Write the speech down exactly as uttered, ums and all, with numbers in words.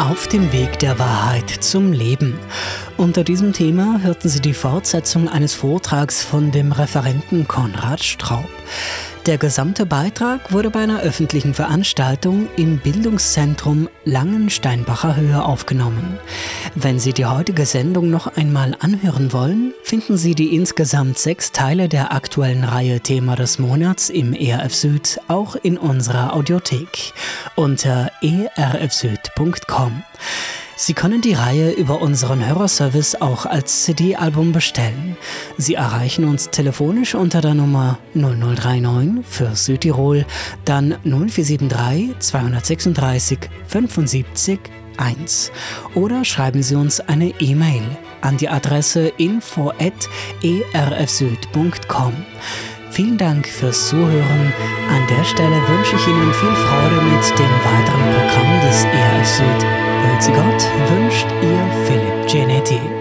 Auf dem Weg der Wahrheit zum Leben. Unter diesem Thema hörten Sie die Fortsetzung eines Vortrags von dem Referenten Konrad Straub. Der gesamte Beitrag wurde bei einer öffentlichen Veranstaltung im Bildungszentrum Langensteinbacher Höhe aufgenommen. Wenn Sie die heutige Sendung noch einmal anhören wollen, finden Sie die insgesamt sechs Teile der aktuellen Reihe Thema des Monats im E R F Süd auch in unserer Audiothek unter e r f süd punkt com. Sie können die Reihe über unseren Hörerservice auch als C D-Album bestellen. Sie erreichen uns telefonisch unter der Nummer null null drei neun für Südtirol, dann null vier sieben drei zwei sechs fünf sieben eins. Oder schreiben Sie uns eine E-Mail an die Adresse info at e r f süd punkt com. Vielen Dank fürs Zuhören. An der Stelle wünsche ich Ihnen viel Freude mit dem weiteren Programm des E R F Süd. Grüezi Gott, wünscht Ihr Philipp Genetti.